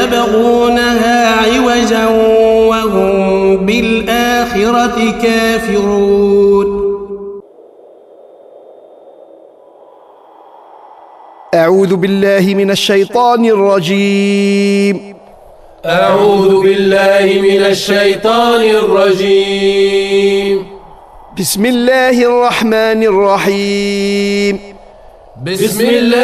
يبغونها عوجا وهم بالآخرة كافرون. أعوذ بالله من الشيطان الرجيم. أعوذ بالله من الشيطان الرجيم. بسم الله الرحمن الرحيم. بسم الله